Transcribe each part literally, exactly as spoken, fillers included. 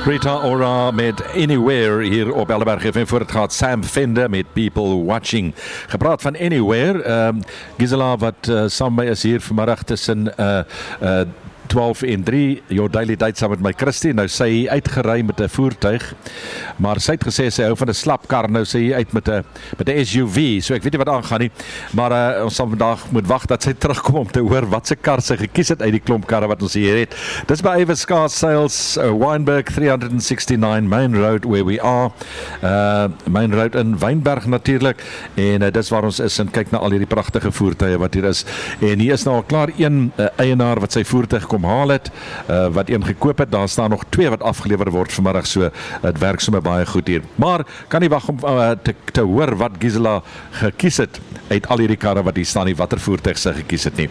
Rita Ora met Anywhere hier op Helderberg F M. Voor het gaat Sam Fender met People Watching. Gepraat van Anywhere, um, Gisela wat uh, saam met my is hier vanmiddag tussen uh, uh, twaalf en drie, jou daily date saam met my Christie. Nou sy hy uitgery met 'n voertuig, maar sy het gesê sy hou van 'n slapkar, nou sy hy uit met 'n met 'n S U V, so ek weet nie wat aangaan nie, maar uh, ons sal vandag moet wag dat sy terugkom om te hoor wat se kar sy gekies het uit die klomp karre wat ons hier het. Dis by Avis Car Sales, uh, Wynberg three sixty-nine Main Road where we are, uh, Main Road in Wynberg natuurlik, en uh, dis waar ons is en kyk na al hierdie pragtige voertuie wat hier is, en hier is nou al klaar een uh, eienaar wat sy voertuig kom haal het, uh, wat een gekoop het. Daar staan nog twee wat afgelewer word vanmiddag, so het werk sommer baie goed hier. Maar kan nie wag om uh, te, te hoor wat Gisela gekies het uit al hierdie karre wat hier staan nie, watter voertuig sy gekies het nie.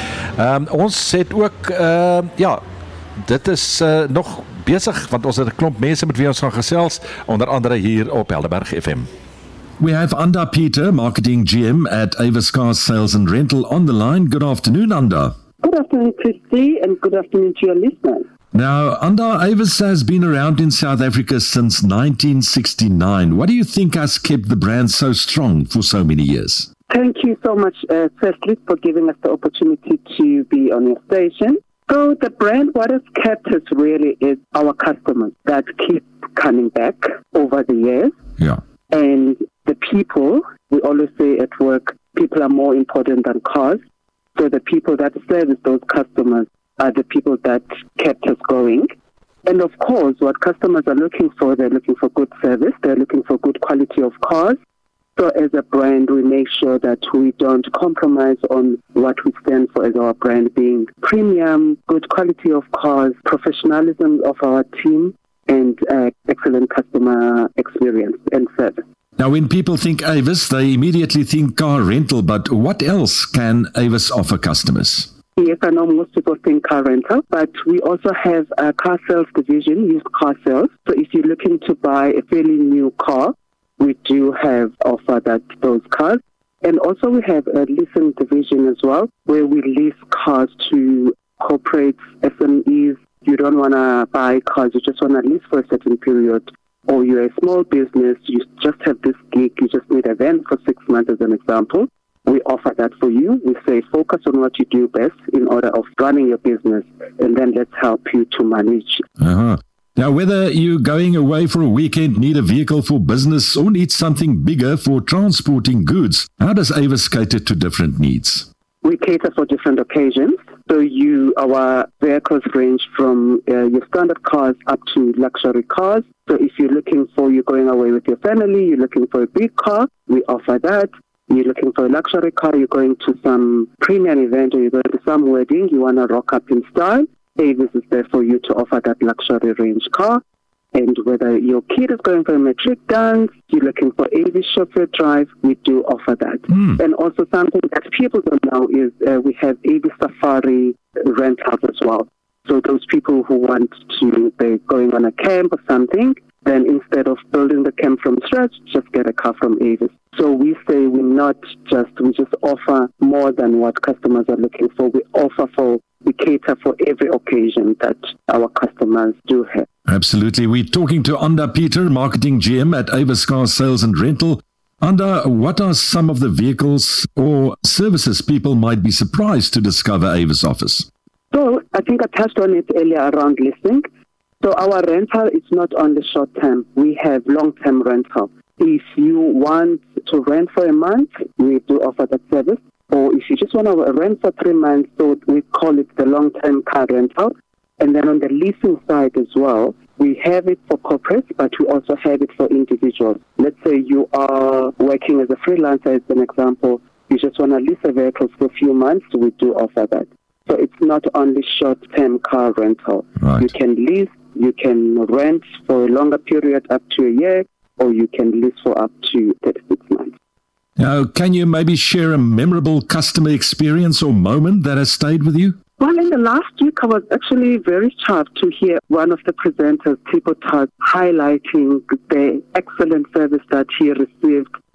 Um, ons het ook uh, ja, dit is uh, nog besig, want ons het 'n klomp mense met wie ons gaan gesels, onder andere hier op Helderberg F M. We have Anda Peter, Marketing G M at Avis Car Sales and Rental on the line. Good afternoon, Anda. Good afternoon, Christy, and good afternoon to your listeners. Now, Anda, Avis has been around in South Africa since nineteen sixty-nine. What do you think has kept the brand so strong for so many years? Thank you so much, uh, firstly, for giving us the opportunity to be on your station. So the brand, what has kept us really is our customers that keep coming back over the years. Yeah. And the people, we always say at work, people are more important than cars. So the people that service those customers are the people that kept us going. And of course, what customers are looking for, they're looking for good service, they're looking for good quality of cars. So as a brand, we make sure that we don't compromise on what we stand for as our brand being premium, good quality of cars, professionalism of our team, and uh, excellent customer experience and service. Now, when people think Avis, they immediately think car rental, but what else can Avis offer customers? Yes, I know most people think car rental, but we also have a car sales division, used car sales. So if you're looking to buy a fairly new car, we do have offer that those cars. And also we have a leasing division as well, where we lease cars to corporates, S M Es. You don't want to buy cars, you just want to lease for a certain period. Or you're a small business, you just have this gig, you just need a van for six months as an example. We offer that for you. We say focus on what you do best in order of running your business, and then let's help you to manage. Uh-huh. Now, whether you're going away for a weekend, need a vehicle for business, or need something bigger for transporting goods, how does Avis cater to different needs? We cater for different occasions. So you, our vehicles range from uh, your standard cars up to luxury cars. So if you're looking for, you're going away with your family, you're looking for a big car, we offer that. You're looking for a luxury car, you're going to some premium event, or you're going to some wedding, you want to rock up in style, Avis is there for you to offer that luxury range car. And whether your kid is going for a matric dance, you're looking for Avis chauffeur drive, we do offer that. Mm. And also something that people don't know is uh, we have Avis Safari rentals as well. So those people who want to, they're going on a camp or something, then instead of building the camp from scratch, just get a car from Avis. So we say we not just, we just offer more than what customers are looking for. We offer for, we cater for every occasion that our customers do have. Absolutely. We're talking to Anda Peter, Marketing G M at Avis Car Sales and Rental. Anda, what are some of the vehicles or services people might be surprised to discover Avis offers? So I think I touched on it earlier around leasing. So our rental is not only short term. We have long term rental. If you want to rent for a month, we do offer that service. Or if you just want to rent for three months, so we call it the long term car rental. And then on the leasing side as well, we have it for corporates, but we also have it for individuals. Let's say you are working as a freelancer, as an example. You just want to lease a vehicle for a few months, we do offer that. So it's not only short-term car rental. Right. You can lease, you can rent for a longer period, up to a year, or you can lease for up to thirty-six months. Now, can you maybe share a memorable customer experience or moment that has stayed with you? Well, in the last week, I was actually very chuffed to hear one of the presenters, Tipo Taz, highlighting the excellent service that he received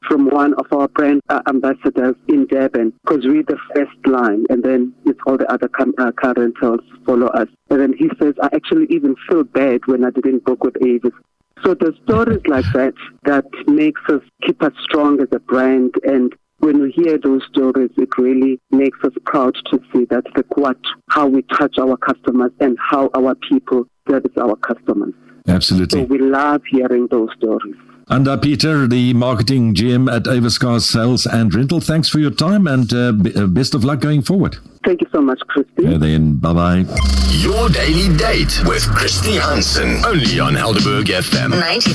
from one of our brand uh, ambassadors in Durban, because we're the first line, and then it's all the other com- uh, car rentals follow us. And then he says, I actually even feel bad when I didn't book with Avis. So the stories like that, that makes us keep us strong as a brand. And when we hear those stories, it really makes us proud to see that the what, how we touch our customers and how our people service our customers. Absolutely. So we love hearing those stories. Anda Peter, the marketing G M at Avis Cars Sales and Rental, thanks for your time and uh, b- best of luck going forward. Thank you so much, Christy. And then, bye-bye. Your Daily Date with Christy Hansen, only on Helderberg F M. ninety